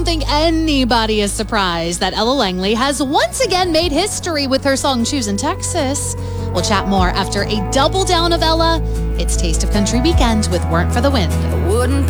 think anybody is surprised that Ella Langley has once again made history with her song Choosing Texas. We'll chat more after a double down of Ella. It's Taste of Country Weekend with Weren't for the Wind.